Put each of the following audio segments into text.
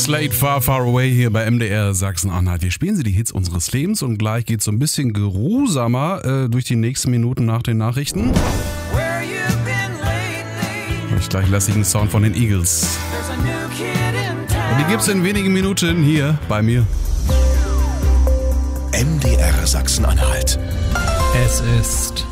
Slate Far Far Away hier bei MDR Sachsen-Anhalt. Wir spielen Sie die Hits unseres Lebens und gleich geht es so ein bisschen geruhsamer durch die nächsten Minuten nach den Nachrichten. Und gleich lässigen Sound von den Eagles. Und die gibt's in wenigen Minuten hier bei mir. MDR Sachsen-Anhalt. Es ist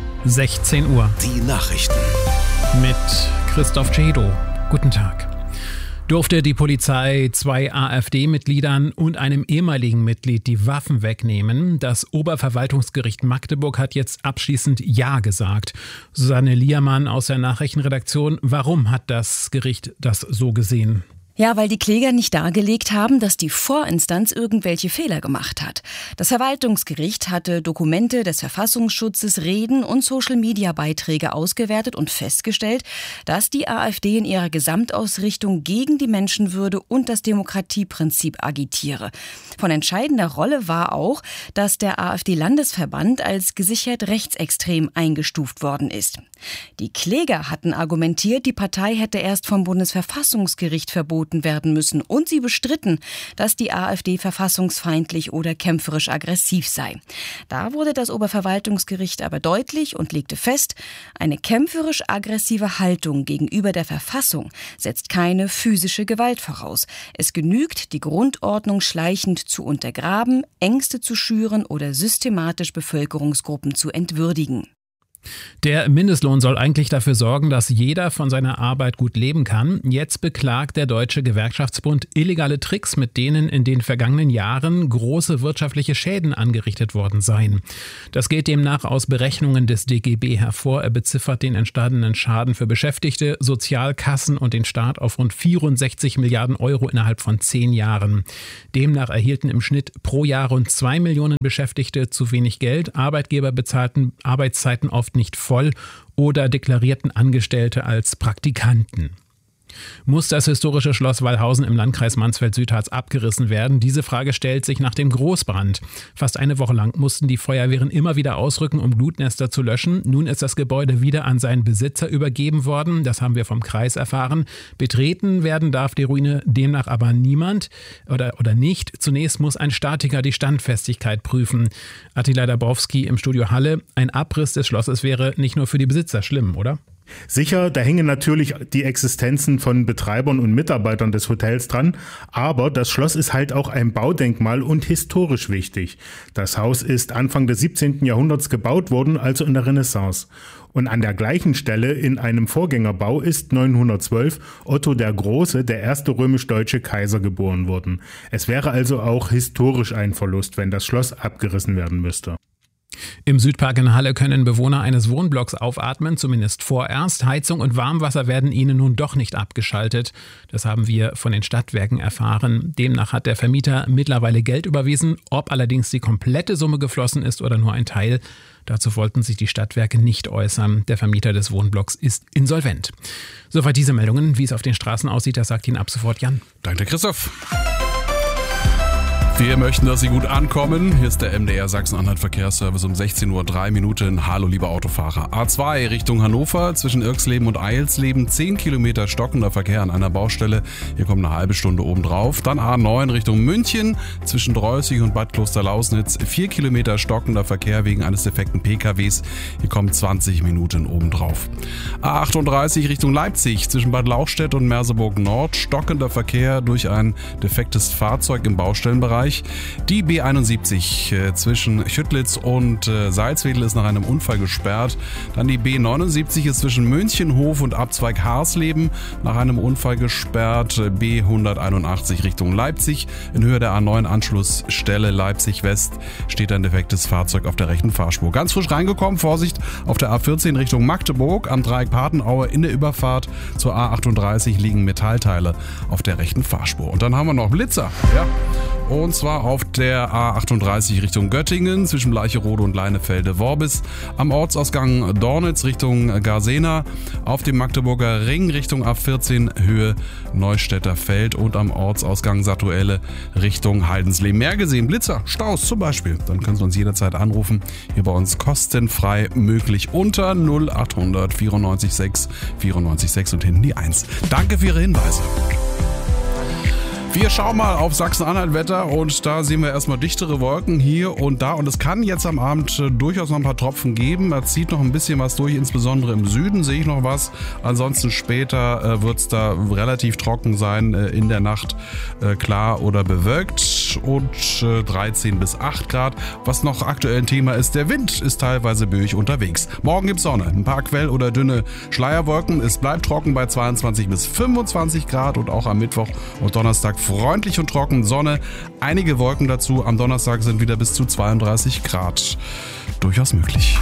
16 Uhr. Die Nachrichten. Mit Christoph Cedo. Guten Tag. Durfte die Polizei 2 AfD-Mitgliedern und einem ehemaligen Mitglied die Waffen wegnehmen? Das Oberverwaltungsgericht Magdeburg hat jetzt abschließend Ja gesagt. Susanne Liermann aus der Nachrichtenredaktion. Warum hat das Gericht das so gesehen? Ja, weil die Kläger nicht dargelegt haben, dass die Vorinstanz irgendwelche Fehler gemacht hat. Das Verwaltungsgericht hatte Dokumente des Verfassungsschutzes, Reden und Social-Media-Beiträge ausgewertet und festgestellt, dass die AfD in ihrer Gesamtausrichtung gegen die Menschenwürde und das Demokratieprinzip agitiere. Von entscheidender Rolle war auch, dass der AfD-Landesverband als gesichert rechtsextrem eingestuft worden ist. Die Kläger hatten argumentiert, die Partei hätte erst vom Bundesverfassungsgericht verboten werden müssen und sie bestritten, dass die AfD verfassungsfeindlich oder kämpferisch aggressiv sei. Da wurde das Oberverwaltungsgericht aber deutlich und legte fest, eine kämpferisch aggressive Haltung gegenüber der Verfassung setzt keine physische Gewalt voraus. Es genügt, die Grundordnung schleichend zu untergraben, Ängste zu schüren oder systematisch Bevölkerungsgruppen zu entwürdigen. Der Mindestlohn soll eigentlich dafür sorgen, dass jeder von seiner Arbeit gut leben kann. Jetzt beklagt der Deutsche Gewerkschaftsbund illegale Tricks, mit denen in den vergangenen Jahren große wirtschaftliche Schäden angerichtet worden seien. Das geht demnach aus Berechnungen des DGB hervor. Er beziffert den entstandenen Schaden für Beschäftigte, Sozialkassen und den Staat auf rund 64 Milliarden Euro innerhalb von 10 Jahren. Demnach erhielten im Schnitt pro Jahr rund 2 Millionen Beschäftigte zu wenig Geld. Arbeitgeber bezahlten Arbeitszeiten oft nicht voll oder deklarierten Angestellte als Praktikanten. Muss das historische Schloss Wallhausen im Landkreis Mansfeld-Südharz abgerissen werden? Diese Frage stellt sich nach dem Großbrand. Fast eine Woche lang mussten die Feuerwehren immer wieder ausrücken, um Blutnester zu löschen. Nun ist das Gebäude wieder an seinen Besitzer übergeben worden. Das haben wir vom Kreis erfahren. Betreten werden darf die Ruine demnach aber niemand oder nicht. Zunächst muss ein Statiker die Standfestigkeit prüfen. Attila Dabrowski im Studio Halle. Ein Abriss des Schlosses wäre nicht nur für die Besitzer schlimm, oder? Sicher, da hängen natürlich die Existenzen von Betreibern und Mitarbeitern des Hotels dran, aber das Schloss ist halt auch ein Baudenkmal und historisch wichtig. Das Haus ist Anfang des 17. Jahrhunderts gebaut worden, also in der Renaissance. Und an der gleichen Stelle in einem Vorgängerbau ist 912 Otto der Große, der erste römisch-deutsche Kaiser, geboren worden. Es wäre also auch historisch ein Verlust, wenn das Schloss abgerissen werden müsste. Im Südpark in Halle können Bewohner eines Wohnblocks aufatmen, zumindest vorerst. Heizung und Warmwasser werden ihnen nun doch nicht abgeschaltet. Das haben wir von den Stadtwerken erfahren. Demnach hat der Vermieter mittlerweile Geld überwiesen. Ob allerdings die komplette Summe geflossen ist oder nur ein Teil, dazu wollten sich die Stadtwerke nicht äußern. Der Vermieter des Wohnblocks ist insolvent. Soweit diese Meldungen. Wie es auf den Straßen aussieht, das sagt Ihnen ab sofort Jan. Danke, Christoph. Wir möchten, dass Sie gut ankommen. Hier ist der MDR Sachsen-Anhalt Verkehrsservice um 16:03 Uhr. Hallo, liebe Autofahrer. A2 Richtung Hannover zwischen Irxleben und Eilsleben. 10 Kilometer stockender Verkehr an einer Baustelle. Hier kommt eine halbe Stunde obendrauf. Dann A9 Richtung München zwischen Dreußig und Bad Klosterlausnitz. 4 Kilometer stockender Verkehr wegen eines defekten PKWs. Hier kommen 20 Minuten obendrauf. A38 Richtung Leipzig zwischen Bad Lauchstädt und Merseburg Nord. Stockender Verkehr durch ein defektes Fahrzeug im Baustellenbereich. Die B71 zwischen Schüttlitz und Salzwedel ist nach einem Unfall gesperrt. Dann die B79 ist zwischen Münchenhof und Abzweig Harsleben nach einem Unfall gesperrt. B181 Richtung Leipzig. In Höhe der A9 Anschlussstelle Leipzig West steht ein defektes Fahrzeug auf der rechten Fahrspur. Ganz frisch reingekommen, Vorsicht auf der A14 Richtung Magdeburg. Am Dreieck Patenaue in der Überfahrt zur A38 liegen Metallteile auf der rechten Fahrspur. Und dann haben wir noch Blitzer. Ja. Und zwar auf der A38 Richtung Göttingen zwischen Bleicherode und Leinefelde-Worbis, am Ortsausgang Dornitz Richtung Garsena, auf dem Magdeburger Ring Richtung A14 Höhe Neustädter Feld und am Ortsausgang Satuelle Richtung Heidensleben. Mehr gesehen, Blitzer, Staus zum Beispiel, dann können Sie uns jederzeit anrufen. Hier bei uns kostenfrei möglich unter 0800 94 6 94 6 und hinten die 1. Danke für Ihre Hinweise. Wir schauen mal auf Sachsen-Anhalt-Wetter und da sehen wir erstmal dichtere Wolken hier und da. Und es kann jetzt am Abend durchaus noch ein paar Tropfen geben. Da zieht noch ein bisschen was durch, insbesondere im Süden sehe ich noch was. Ansonsten später wird es da relativ trocken sein, in der Nacht klar oder bewölkt und 13 bis 8 Grad. Was noch aktuell ein Thema ist, der Wind ist teilweise böig unterwegs. Morgen gibt es Sonne, ein paar Quell- oder dünne Schleierwolken. Es bleibt trocken bei 22 bis 25 Grad und auch am Mittwoch und Donnerstag freundlich und trocken, Sonne, einige Wolken dazu. Am Donnerstag sind wieder bis zu 32 Grad durchaus möglich.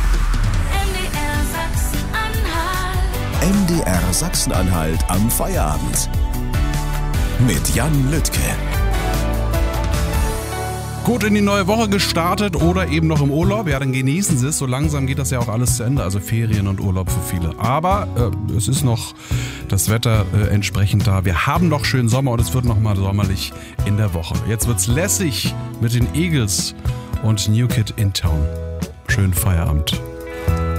MDR Sachsen-Anhalt am Feierabend. Mit Jan Lüttke. Gut in die neue Woche gestartet oder eben noch im Urlaub. Ja, dann genießen Sie es. So langsam geht das ja auch alles zu Ende. Also Ferien und Urlaub für viele. Aber es ist noch das Wetter entsprechend da. Wir haben noch schönen Sommer und es wird noch mal sommerlich in der Woche. Jetzt wird's lässig mit den Eagles und New Kid in Town. Schönen Feierabend.